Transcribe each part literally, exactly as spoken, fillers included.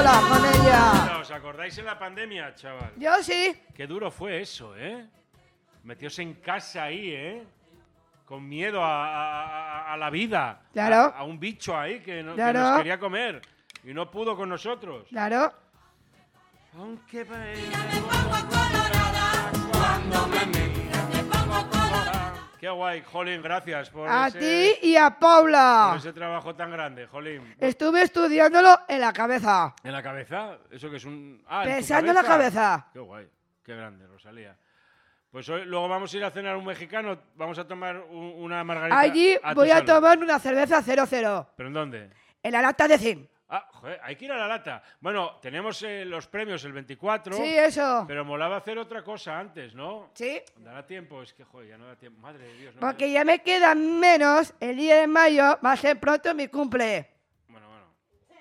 sola con ella. ¿Os acordáis en la pandemia, chaval? Yo sí. Qué duro fue eso, ¿eh? Metióse en casa ahí, ¿eh? Con miedo a, a, a la vida. Claro. A, a un bicho ahí que, no, Claro. que nos quería comer. Y no pudo con nosotros. Claro. Aunque me pongo colorada cuando me miras, me pongo colorada. Qué guay, Jolín, gracias por A ese, ti y a Paula. por ese trabajo tan grande, Jolín. Estuve estudiándolo en la cabeza. ¿En la cabeza? ¿Eso que es un...? Ah, ¿en tu Pensando en la cabeza. Qué guay, qué grande, Rosalía. Pues hoy, luego vamos a ir a cenar a un mexicano, vamos a tomar un- una margarita. Allí a tu voy a salud. tomar una cerveza cero cero. ¿Pero en dónde? En la lata de zinc. Ah, joder, hay que ir a la lata. Bueno, tenemos eh, los premios el veinticuatro. Sí, eso. Pero molaba hacer otra cosa antes, ¿no? Sí. ¿Dará tiempo? Es que, joder, ya no da tiempo. Madre de Dios. No Porque me- ya me queda menos. El día de mayo va a ser pronto mi cumple. Bueno, bueno.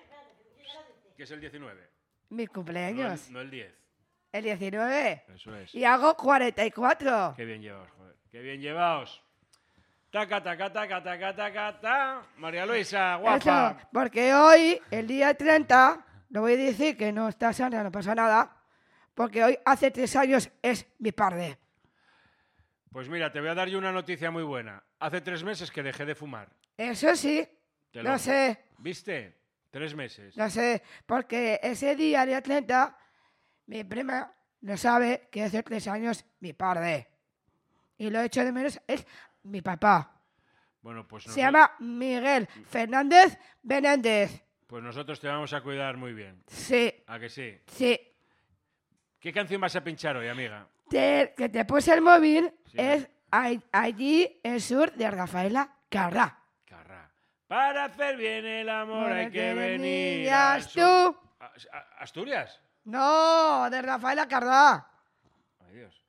¿Qué es el diecinueve? Mi No cumpleaños. el, no el diez. El diecinueve. Eso es. Y hago cuarenta y cuatro. Qué bien llevaos, joder. Qué bien llevaos. Taca, taca, taca, taca, taca, ta. María Luisa, guapa. Eso, porque hoy, el día treinta, lo voy a decir que no está sana, no pasa nada, porque hoy hace tres años es mi padre. Pues mira, te voy a dar yo una noticia muy buena. Hace tres meses que dejé de fumar. Eso sí, Te lo sé, ¿Viste? Tres meses. lo sé, porque ese día, día treinta, mi prima no sabe que hace tres años mi padre. Y lo hecho de menos es mi papá. Bueno, pues, Se noso- llama Miguel Fernández Benéndez. pues nosotros te vamos a cuidar muy bien. Sí, ¿A que sí? sí. ¿Qué canción vas a pinchar hoy, amiga? Te- que te puse el móvil Sí. es a- allí el sur de Rafaela Carrá. Carrá. Para hacer bien el amor hay que venir. venías al sur. tú. ¿A- a- ¿Asturias? No, de Rafaela Carrá. Ay, Dios.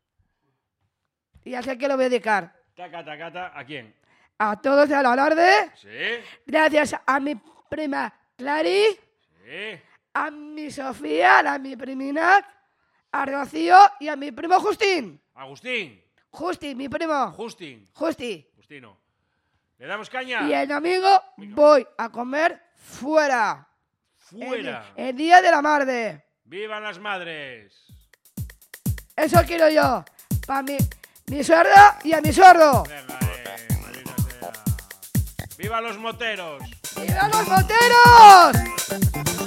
Y así que lo voy a dedicar Taca, taca, ta. ¿A quién? a todos de la alarde, Sí, gracias a mi prima Clary, sí. a mi Sofía, a mi primina, a Rocío y a mi primo Justín. Agustín. Justi, mi primo. Justín. Justi. Justino. ¿Le damos caña? Y el domingo voy a comer fuera. Fuera. El, el día de la madre. ¡Vivan las madres! Eso quiero yo. Para mi, mi suerda y a mi sordo. Venga, eh, maldita sea. ¡Viva los moteros! ¡Viva los moteros!